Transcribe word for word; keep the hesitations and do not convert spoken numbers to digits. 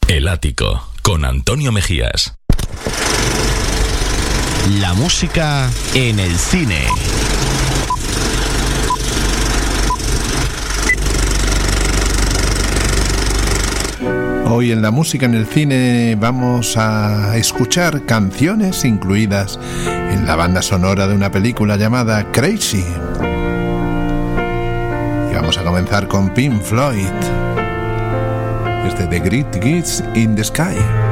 El Ático, con Antonio Mejías. La música en el cine. Hoy en La música en el cine vamos a escuchar canciones incluidas en la banda sonora de una película llamada Crazy. Y vamos a comenzar con Pink Floyd. Este The Great Gifts in the Sky.